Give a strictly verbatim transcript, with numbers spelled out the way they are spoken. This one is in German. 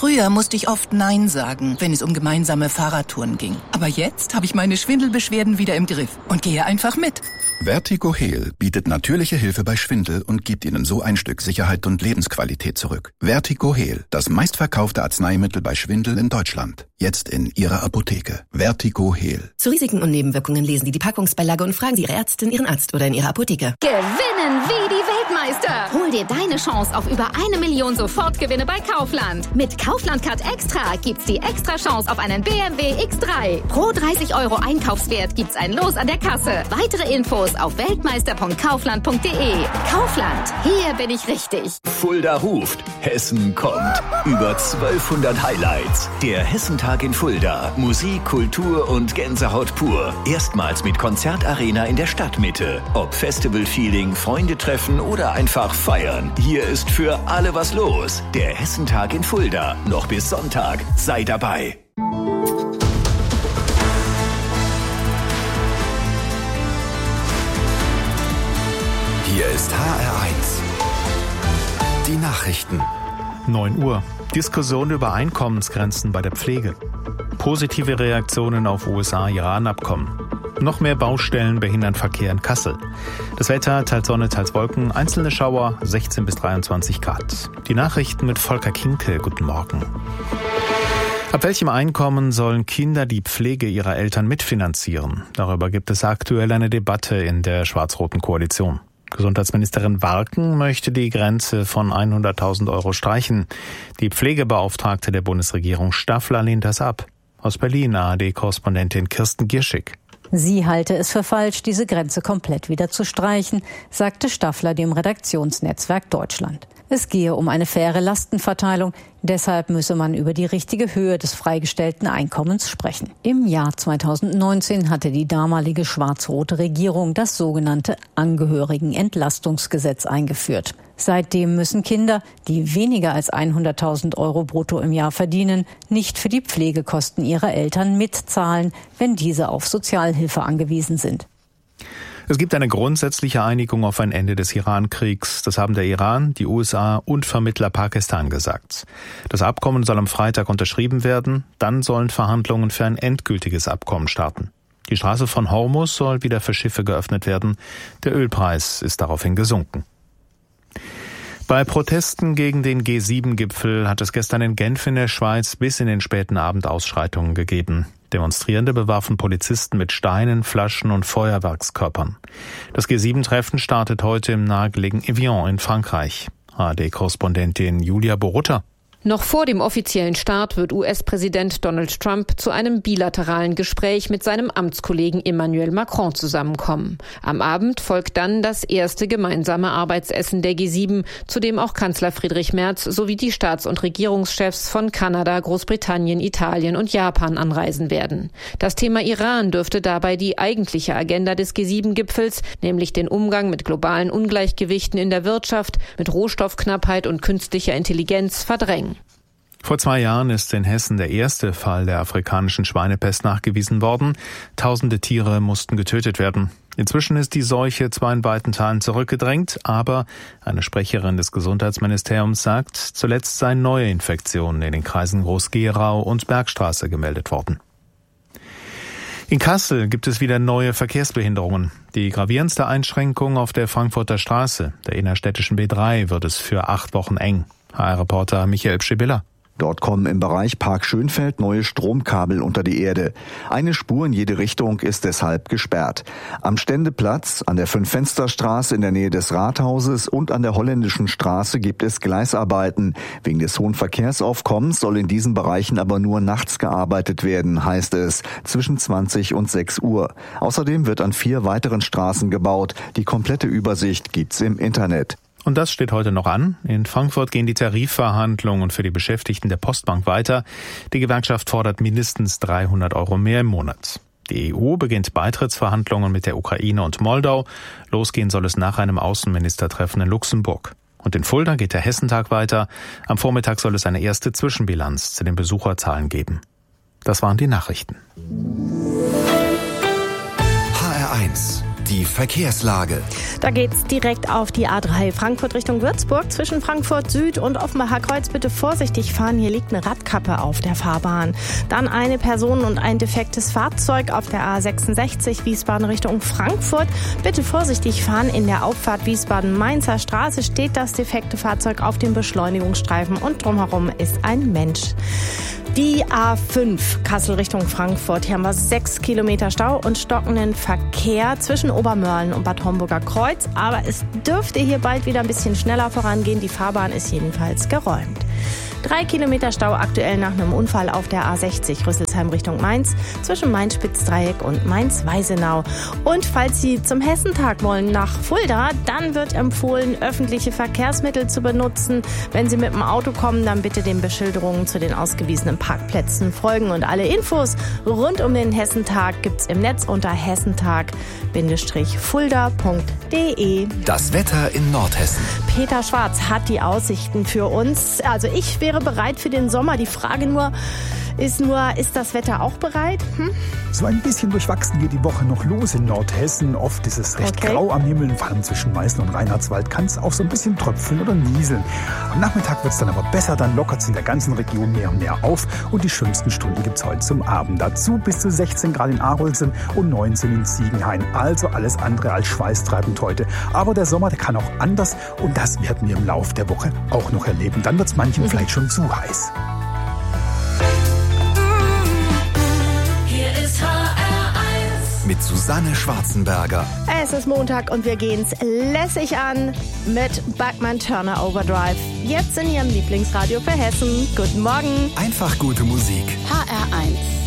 Früher musste ich oft Nein sagen, wenn es um gemeinsame Fahrradtouren ging. Aber jetzt habe ich meine Schwindelbeschwerden wieder im Griff und gehe einfach mit. Vertigo Heal bietet natürliche Hilfe bei Schwindel und gibt Ihnen so ein Stück Sicherheit und Lebensqualität zurück. Vertigo Heal, das meistverkaufte Arzneimittel bei Schwindel in Deutschland. Jetzt in Ihrer Apotheke. Vertigo Heal. Zu Risiken und Nebenwirkungen lesen Sie die Packungsbeilage und fragen Sie Ihre Ärztin, Ihren Arzt oder in Ihrer Apotheke. Gewinnen wie die Weltmeister! Hol dir deine Chance auf über eine Million Sofortgewinne bei Kaufland. Mit Kaufland Card Extra gibt's die extra Chance auf einen B M W X drei. Pro dreißig Euro Einkaufswert gibt's ein Los an der Kasse. Weitere Infos auf weltmeister punkt kaufland punkt de. Kaufland, hier bin ich richtig. Fulda ruft, Hessen kommt. Über zwölfhundert Highlights. Der Hessentag in Fulda. Musik, Kultur und Gänsehaut pur. Erstmals mit Konzertarena in der Stadtmitte. Ob Festival-Feeling, Freunde treffen oder einfach feiern. Hier ist für alle was los. Der Hessentag in Fulda. Noch bis Sonntag. Sei dabei. Hier ist H R eins. Die Nachrichten. neun Uhr. Diskussion über Einkommensgrenzen bei der Pflege. Positive Reaktionen auf U S A-Iran-Abkommen. Noch mehr Baustellen behindern Verkehr in Kassel. Das Wetter, teils Sonne, teils Wolken, einzelne Schauer, sechzehn bis dreiundzwanzig Grad. Die Nachrichten mit Volker Kinke. Guten Morgen. Ab welchem Einkommen sollen Kinder die Pflege ihrer Eltern mitfinanzieren? Darüber gibt es aktuell eine Debatte in der schwarz-roten Koalition. Gesundheitsministerin Warken möchte die Grenze von hunderttausend Euro streichen. Die Pflegebeauftragte der Bundesregierung Staffler lehnt das ab. Aus Berlin A R D-Korrespondentin Kirsten Gierschig. Sie halte es für falsch, diese Grenze komplett wieder zu streichen, sagte Staffler dem Redaktionsnetzwerk Deutschland. Es gehe um eine faire Lastenverteilung, deshalb müsse man über die richtige Höhe des freigestellten Einkommens sprechen. Im Jahr zweitausendneunzehn hatte die damalige schwarz-rote Regierung das sogenannte Angehörigenentlastungsgesetz eingeführt. Seitdem müssen Kinder, die weniger als hunderttausend Euro brutto im Jahr verdienen, nicht für die Pflegekosten ihrer Eltern mitzahlen, wenn diese auf Sozialhilfe angewiesen sind. Es gibt eine grundsätzliche Einigung auf ein Ende des Iran-Kriegs. Das haben der Iran, die U S A und Vermittler Pakistan gesagt. Das Abkommen soll am Freitag unterschrieben werden. Dann sollen Verhandlungen für ein endgültiges Abkommen starten. Die Straße von Hormuz soll wieder für Schiffe geöffnet werden. Der Ölpreis ist daraufhin gesunken. Bei Protesten gegen den G sieben Gipfel hat es gestern in Genf in der Schweiz bis in den späten Abend Ausschreitungen gegeben. Demonstrierende bewarfen Polizisten mit Steinen, Flaschen und Feuerwerkskörpern. Das G sieben Treffen startet heute im nahegelegenen Evian in Frankreich. A R D-Korrespondentin Julia Borutta. Noch vor dem offiziellen Start wird U S-Präsident Donald Trump zu einem bilateralen Gespräch mit seinem Amtskollegen Emmanuel Macron zusammenkommen. Am Abend folgt dann das erste gemeinsame Arbeitsessen der G sieben, zu dem auch Kanzler Friedrich Merz sowie die Staats- und Regierungschefs von Kanada, Großbritannien, Italien und Japan anreisen werden. Das Thema Iran dürfte dabei die eigentliche Agenda des G sieben Gipfels, nämlich den Umgang mit globalen Ungleichgewichten in der Wirtschaft, mit Rohstoffknappheit und künstlicher Intelligenz verdrängen. Vor zwei Jahren ist in Hessen der erste Fall der afrikanischen Schweinepest nachgewiesen worden. Tausende Tiere mussten getötet werden. Inzwischen ist die Seuche zwar in weiten Teilen zurückgedrängt, aber eine Sprecherin des Gesundheitsministeriums sagt, zuletzt seien neue Infektionen in den Kreisen Groß-Gerau und Bergstraße gemeldet worden. In Kassel gibt es wieder neue Verkehrsbehinderungen. Die gravierendste Einschränkung auf der Frankfurter Straße, der innerstädtischen B drei, wird es für acht Wochen eng. H R-Reporter Michael Pschibilla. Dort kommen im Bereich Park Schönfeld neue Stromkabel unter die Erde. Eine Spur in jede Richtung ist deshalb gesperrt. Am Ständeplatz, an der Fünf-Fenster-Straße in der Nähe des Rathauses und an der Holländischen Straße gibt es Gleisarbeiten. Wegen des hohen Verkehrsaufkommens soll in diesen Bereichen aber nur nachts gearbeitet werden, heißt es, zwischen zwanzig und sechs Uhr. Außerdem wird an vier weiteren Straßen gebaut. Die komplette Übersicht gibt's im Internet. Und das steht heute noch an. In Frankfurt gehen die Tarifverhandlungen für die Beschäftigten der Postbank weiter. Die Gewerkschaft fordert mindestens dreihundert Euro mehr im Monat. Die E U beginnt Beitrittsverhandlungen mit der Ukraine und Moldau. Losgehen soll es nach einem Außenministertreffen in Luxemburg. Und in Fulda geht der Hessentag weiter. Am Vormittag soll es eine erste Zwischenbilanz zu den Besucherzahlen geben. Das waren die Nachrichten. H R eins. Die Verkehrslage. Da geht's direkt auf die A drei Frankfurt Richtung Würzburg. Zwischen Frankfurt Süd und Offenbacher Kreuz bitte vorsichtig fahren. Hier liegt eine Radkappe auf der Fahrbahn. Dann eine Person und ein defektes Fahrzeug auf der A sechsundsechzig Wiesbaden Richtung Frankfurt. Bitte vorsichtig fahren. In der Auffahrt Wiesbaden-Mainzer Straße steht das defekte Fahrzeug auf dem Beschleunigungsstreifen und drumherum ist ein Mensch. Die A fünf Kassel Richtung Frankfurt. Hier haben wir sechs Kilometer Stau und stockenden Verkehr zwischen Obermörlen und Bad Homburger Kreuz. Aber es dürfte hier bald wieder ein bisschen schneller vorangehen. Die Fahrbahn ist jedenfalls geräumt. Drei Kilometer Stau aktuell nach einem Unfall auf der A sechzig Rüsselsheim Richtung Mainz zwischen Mainz-Spitzdreieck und Mainz-Weisenau. Und falls Sie zum Hessentag wollen nach Fulda, dann wird empfohlen, öffentliche Verkehrsmittel zu benutzen. Wenn Sie mit dem Auto kommen, dann bitte den Beschilderungen zu den ausgewiesenen Parkplätzen folgen. Und alle Infos rund um den Hessentag gibt's im Netz unter hessentag Fulda punkt de. Das Wetter in Nordhessen. Peter Schwarz hat die Aussichten für uns. Also ich wäre bereit für den Sommer. Die Frage nur ist nur, ist das Wetter auch bereit? Hm? So ein bisschen durchwachsen geht die Woche noch los in Nordhessen. Oft ist es recht okay. grau am Himmel. Vor allem zwischen Meißen und Reinhardswald kann es auch so ein bisschen tröpfeln oder nieseln. Am Nachmittag wird es dann aber besser. Dann lockert es in der ganzen Region mehr und mehr auf. Und die schönsten Stunden gibt es heute zum Abend. Dazu bis zu sechzehn Grad in Arolsen und neunzehn in Ziegenhain. Also alles andere als schweißtreibend heute. Aber der Sommer, der kann auch anders. Und das werden wir im Laufe der Woche auch noch erleben. Dann wird es manchen mhm. vielleicht schon zu heiß. Mit Susanne Schwarzenberger. Es ist Montag und wir gehen's lässig an mit Bachmann Turner Overdrive. Jetzt in Ihrem Lieblingsradio für Hessen. Guten Morgen. Einfach gute Musik. H R eins.